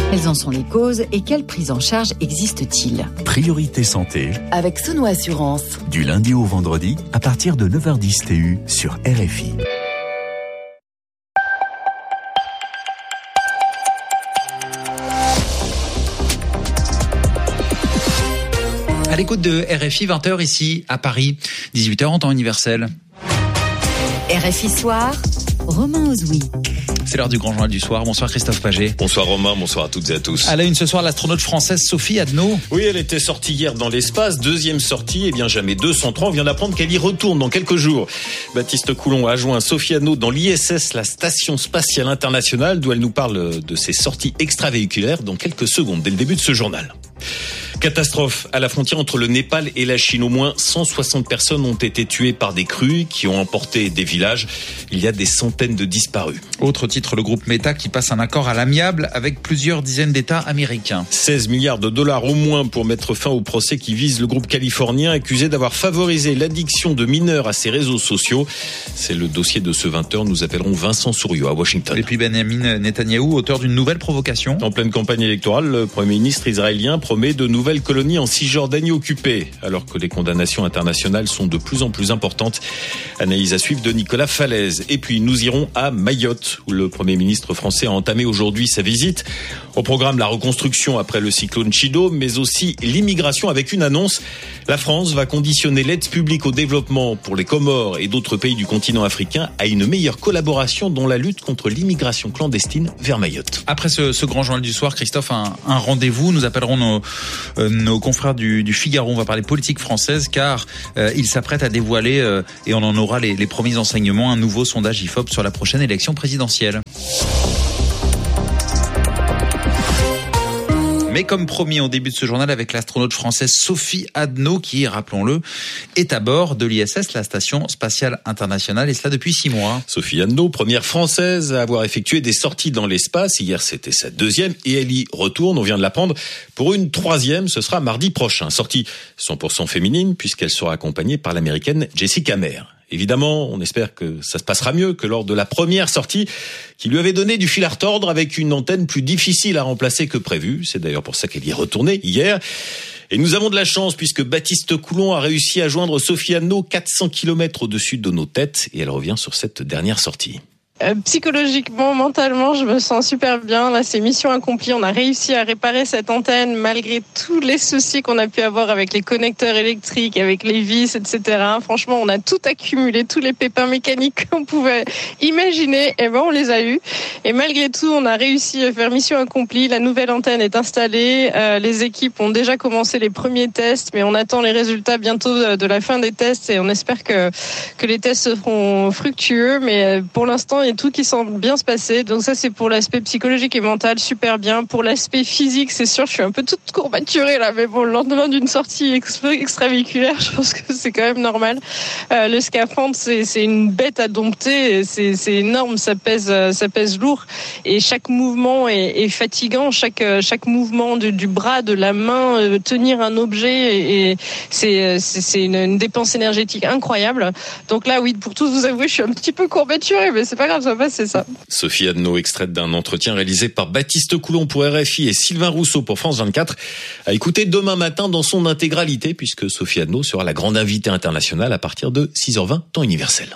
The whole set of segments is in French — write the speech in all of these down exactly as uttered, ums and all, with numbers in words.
Quelles en sont les causes et quelle prise en charge existe-t-il ? Priorité santé. Avec Sono Assurance. Du lundi au vendredi à partir de neuf heures dix T U sur R F I. À l'écoute de R F I, vingt heures ici à Paris, dix-huit heures en temps universel. R F I Soir, Romain Ozoui. C'est l'heure du grand journal du soir. Bonsoir Christophe Paget. Bonsoir Romain, bonsoir à toutes et à tous. À la une ce soir, l'astronaute française Sophie Adno. Oui, elle était sortie hier dans l'espace. Deuxième sortie, et bien jamais deux cent trois. On vient d'apprendre qu'elle y retourne dans quelques jours. Baptiste Coulon a joint Sophie Adno dans l'I S S, la Station Spatiale Internationale, d'où elle nous parle de ses sorties extravéhiculaires dans quelques secondes, dès le début de ce journal. Catastrophe à la frontière entre le Népal et la Chine. Au moins cent soixante personnes ont été tuées par des crues qui ont emporté des villages. Il y a des centaines de disparus. Autre titre, le groupe Meta qui passe un accord à l'amiable avec plusieurs dizaines d'États américains. seize milliards de dollars au moins pour mettre fin au procès qui vise le groupe californien accusé d'avoir favorisé l'addiction de mineurs à ses réseaux sociaux. C'est le dossier de ce vingt heures. Nous appellerons Vincent Souriau à Washington. Et puis Benjamin Netanyahou, auteur d'une nouvelle provocation. En pleine campagne électorale, le Premier ministre israélien promet de nouvelles colonies en Cisjordanie occupée, alors que les condamnations internationales sont de plus en plus importantes. Analyse à suivre de Nicolas Falaise. Et puis nous irons à Mayotte, où le Premier ministre français a entamé aujourd'hui sa visite. Au programme, la reconstruction après le cyclone Chido, mais aussi l'immigration avec une annonce. La France va conditionner l'aide publique au développement pour les Comores et d'autres pays du continent africain à une meilleure collaboration dans la lutte contre l'immigration clandestine vers Mayotte. Après ce, ce grand journal du soir, Christophe, un, un rendez-vous. Nous appellerons nos, euh, nos confrères du, du Figaro. On va parler politique française car euh, il s'apprête à dévoiler, euh, et on en aura les, les premiers enseignements, un nouveau sondage I F O P sur la prochaine élection présidentielle. Mais comme promis au début de ce journal avec l'astronaute française Sophie Adno qui, rappelons-le, est à bord de l'I S S, la Station Spatiale Internationale, et cela depuis six mois. Sophie Adno, première française à avoir effectué des sorties dans l'espace. Hier, c'était sa deuxième et elle y retourne, on vient de l'apprendre, pour une troisième. Ce sera mardi prochain. Sortie cent pour cent féminine puisqu'elle sera accompagnée par l'américaine Jessica Meir. Évidemment, on espère que ça se passera mieux que lors de la première sortie qui lui avait donné du fil à retordre avec une antenne plus difficile à remplacer que prévu. C'est d'ailleurs pour ça qu'elle y est retournée hier. Et nous avons de la chance puisque Baptiste Coulon a réussi à joindre Sophie Adno quatre cents kilomètres au-dessus de nos têtes et elle revient sur cette dernière sortie. Euh, psychologiquement, mentalement, je me sens super bien. Là, c'est mission accomplie. On a réussi à réparer cette antenne malgré tous les soucis qu'on a pu avoir avec les connecteurs électriques, avec les vis, et cetera. Franchement, on a tout accumulé, tous les pépins mécaniques qu'on pouvait imaginer. Et ben, on les a eus. Et malgré tout, on a réussi à faire mission accomplie. La nouvelle antenne est installée. Euh, les équipes ont déjà commencé les premiers tests, mais on attend les résultats bientôt de la fin des tests et on espère que que les tests seront fructueux. Mais pour l'instant, et tout qui semble bien se passer. Donc ça, c'est pour l'aspect psychologique et mental, super bien. Pour l'aspect physique, c'est sûr, je suis un peu toute courbaturée là, mais bon, le lendemain d'une sortie extravéhiculaire, je pense que c'est quand même normal. Euh, le scaphandre, c'est, c'est une bête à dompter, c'est, c'est énorme, ça pèse, ça pèse lourd, et chaque mouvement est, est fatigant, chaque chaque mouvement du, du bras, de la main, euh, tenir un objet, et, et c'est, c'est c'est une, une dépense énergétique incroyable. Donc là, oui, pour tous vous avouer, je suis un petit peu courbaturée, mais c'est pas grave. Ça va, c'est ça. Sophie Adno, extraite d'un entretien réalisé par Baptiste Coulon pour R F I et Sylvain Rousseau pour France vingt-quatre, à écouter demain matin dans son intégralité, puisque Sophie Adno sera la grande invitée internationale à partir de six heures vingt, temps universel.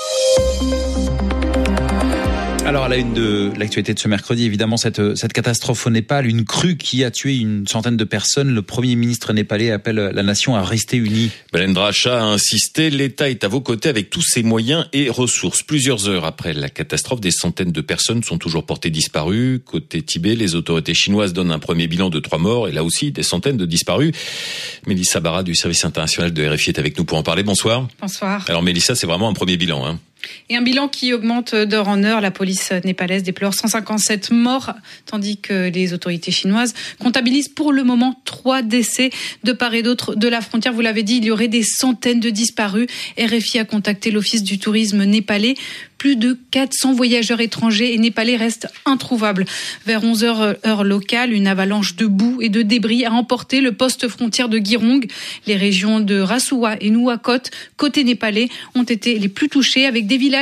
Alors, à la une de l'actualité de ce mercredi, évidemment, cette, cette catastrophe au Népal, une crue qui a tué une centaine de personnes. Le Premier ministre népalais appelle la nation à rester unie. Balendra Shah a insisté, l'État est à vos côtés avec tous ses moyens et ressources. Plusieurs heures après la catastrophe, des centaines de personnes sont toujours portées disparues. Côté Tibet, les autorités chinoises donnent un premier bilan de trois morts et là aussi, des centaines de disparus. Mélissa Barra du service international de R F I est avec nous pour en parler. Bonsoir. Bonsoir. Alors Mélissa, c'est vraiment un premier bilan, hein. Et un bilan qui augmente d'heure en heure. La police népalaise déplore cent cinquante-sept morts, tandis que les autorités chinoises comptabilisent pour le moment trois décès de part et d'autre de la frontière. Vous l'avez dit, il y aurait des centaines de disparus. R F I a contacté l'Office du tourisme népalais. Plus de quatre cents voyageurs étrangers et népalais restent introuvables. Vers onze heures heure locale, une avalanche de boue et de débris a emporté le poste frontière de Girong. Les régions de Rasuwa et Nuwakot, côté népalais, ont été les plus touchées avec des villages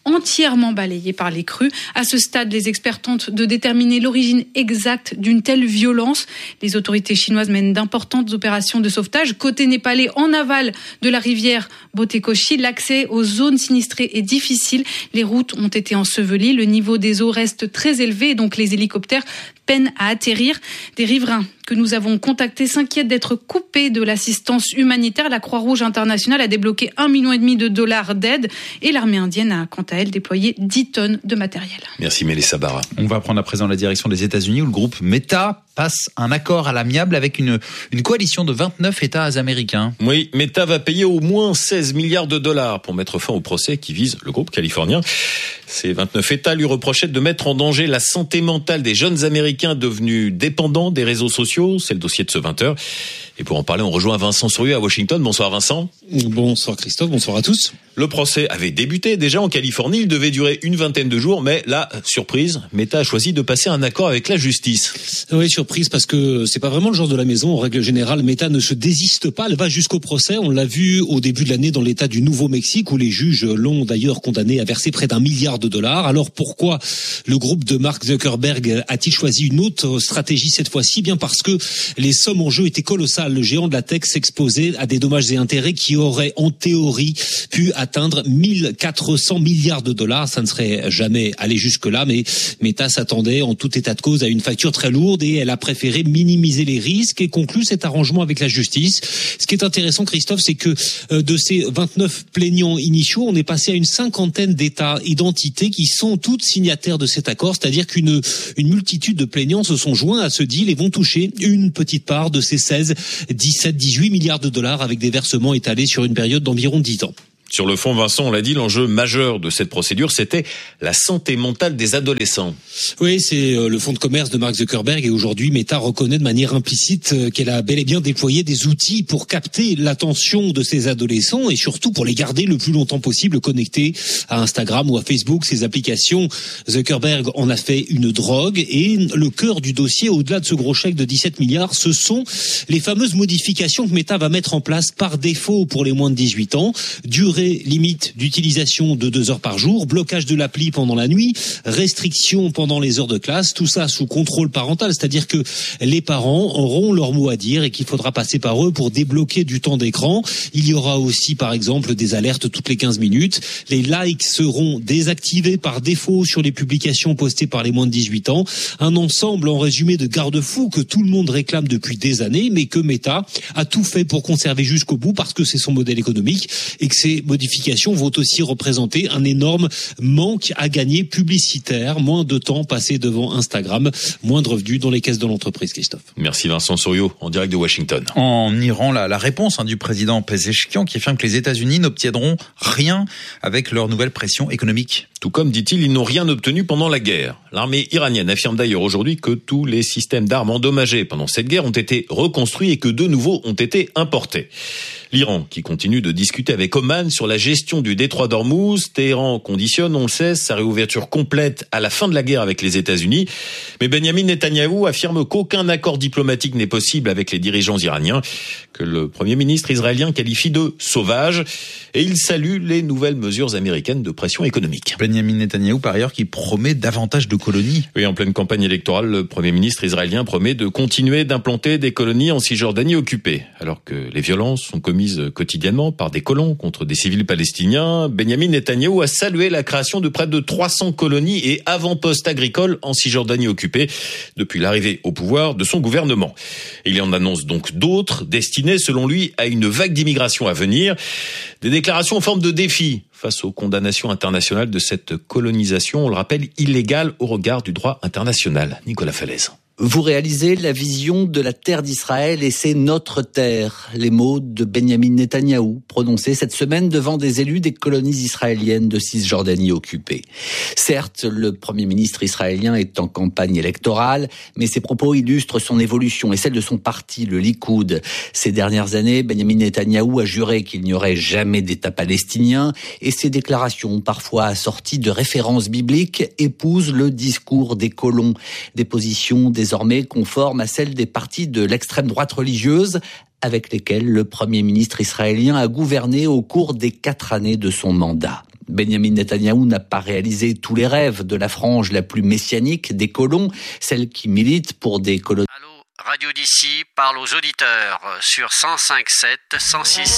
entièrement balayée par les crues. À ce stade, les experts tentent de déterminer l'origine exacte d'une telle violence. Les autorités chinoises mènent d'importantes opérations de sauvetage. Côté népalais, en aval de la rivière Botekoshi, l'accès aux zones sinistrées est difficile. Les routes ont été ensevelies. Le niveau des eaux reste très élevé et donc les hélicoptères peinent à atterrir. Des riverains que nous avons contactés s'inquiètent d'être coupés de l'assistance humanitaire. La Croix-Rouge internationale a débloqué un million et demi de dollars d'aide et l'armée indienne a quant à elle déployé dix tonnes de matériel. Merci Mélissa Barra. On va prendre à présent la direction des États-Unis où le groupe Meta passe un accord à l'amiable avec une, une coalition de vingt-neuf États américains. Oui, Meta va payer au moins seize milliards de dollars pour mettre fin au procès qui vise le groupe californien. Ces vingt-neuf États lui reprochaient de mettre en danger la santé mentale des jeunes Américains devenus dépendants des réseaux sociaux. C'est le dossier de ce vingt heures. Et pour en parler, on rejoint Vincent Sourieux à Washington. Bonsoir Vincent. Bonsoir Christophe, bonsoir à tous. Le procès avait débuté déjà en Californie. Il devait durer une vingtaine de jours, mais là, surprise, Meta a choisi de passer un accord avec la justice. Oui, surprise parce que c'est pas vraiment le genre de la maison. En règle générale, Meta ne se désiste pas. Elle va jusqu'au procès. On l'a vu au début de l'année dans l'État du Nouveau-Mexique où les juges l'ont d'ailleurs condamné à verser près d'un milliard de dollars. Alors pourquoi le groupe de Mark Zuckerberg a-t-il choisi une autre stratégie cette fois-ci? Bien parce que les sommes en jeu étaient colossales. Le géant de la tech s'exposait à des dommages et intérêts qui auraient en théorie pu atteindre mille quatre cents milliards de dollars. Ça ne serait jamais allé jusque-là, mais Meta s'attendait en tout état de cause à une facture très lourde et elle a préféré minimiser les risques et conclut cet arrangement avec la justice. Ce qui est intéressant, Christophe, c'est que de ces vingt-neuf plaignants initiaux, on est passé à une cinquantaine d'États identités qui sont toutes signataires de cet accord, c'est-à-dire qu'une une multitude de plaignants se sont joints à ce deal et vont toucher une petite part de ces seize, dix-sept, dix-huit milliards de dollars avec des versements étalés sur une période d'environ dix ans. Sur le fond, Vincent, on l'a dit, l'enjeu majeur de cette procédure, c'était la santé mentale des adolescents. Oui, c'est le fonds de commerce de Mark Zuckerberg et aujourd'hui, Meta reconnaît de manière implicite qu'elle a bel et bien déployé des outils pour capter l'attention de ces adolescents et surtout pour les garder le plus longtemps possible connectés à Instagram ou à Facebook, ces applications. Zuckerberg en a fait une drogue et le cœur du dossier, au-delà de ce gros chèque de dix-sept milliards, ce sont les fameuses modifications que Meta va mettre en place par défaut pour les moins de dix-huit ans. Durée limite d'utilisation de deux heures par jour, blocage de l'appli pendant la nuit, restrictions pendant les heures de classe, tout ça sous contrôle parental, c'est-à-dire que les parents auront leur mot à dire et qu'il faudra passer par eux pour débloquer du temps d'écran. Il y aura aussi par exemple des alertes toutes les quinze minutes. Les likes seront désactivés par défaut sur les publications postées par les moins de dix-huit ans. Un ensemble en résumé de garde-fous que tout le monde réclame depuis des années, mais que Meta a tout fait pour conserver jusqu'au bout parce que c'est son modèle économique et que c'est modifications vont aussi représenter un énorme manque à gagner publicitaire, moins de temps passé devant Instagram, moins de revenus dans les caisses de l'entreprise, Christophe. Merci Vincent Sourieux, en direct de Washington. En Iran, la, la réponse hein, du président Pezeshkian qui affirme que les États-Unis n'obtiendront rien avec leur nouvelle pression économique. Tout comme, dit-il, ils n'ont rien obtenu pendant la guerre. L'armée iranienne affirme d'ailleurs aujourd'hui que tous les systèmes d'armes endommagés pendant cette guerre ont été reconstruits et que de nouveaux ont été importés. L'Iran qui continue de discuter avec Oman sur la gestion du détroit d'Ormuz. Téhéran conditionne, on le sait, sa réouverture complète à la fin de la guerre avec les États-Unis. Mais Benyamin Netanyahou affirme qu'aucun accord diplomatique n'est possible avec les dirigeants iraniens, que le Premier ministre israélien qualifie de sauvage, et il salue les nouvelles mesures américaines de pression économique. Benyamin Netanyahou, par ailleurs, qui promet davantage de colonies. Oui, en pleine campagne électorale, le Premier ministre israélien promet de continuer d'implanter des colonies en Cisjordanie occupée. Alors que les violences sont commises quotidiennement par des colons contre des civils palestiniens, Benyamin Netanyahou a salué la création de près de trois cents colonies et avant-postes agricoles en Cisjordanie occupée depuis l'arrivée au pouvoir de son gouvernement. Et il en annonce donc d'autres, destinées selon lui à une vague d'immigration à venir. Des déclarations en forme de défi face aux condamnations internationales de cette colonisation, on le rappelle, illégale au regard du droit international. Nicolas Falaise. Vous réalisez la vision de la terre d'Israël et c'est notre terre. Les mots de Benyamin Netanyahou prononcés cette semaine devant des élus des colonies israéliennes de Cisjordanie occupée. Certes, le Premier ministre israélien est en campagne électorale, mais ses propos illustrent son évolution et celle de son parti, le Likoud. Ces dernières années, Benyamin Netanyahou a juré qu'il n'y aurait jamais d'État palestinien et ses déclarations, parfois assorties de références bibliques, épousent le discours des colons, des positions des désormais conforme à celle des partis de l'extrême droite religieuse avec lesquels le Premier ministre israélien a gouverné au cours des quatre années de son mandat. Benjamin Netanyahou n'a pas réalisé tous les rêves de la frange la plus messianique des colons, celle qui milite pour des colonies. Allô, Radio d'ici parle aux auditeurs sur cent cinq sept, cent six.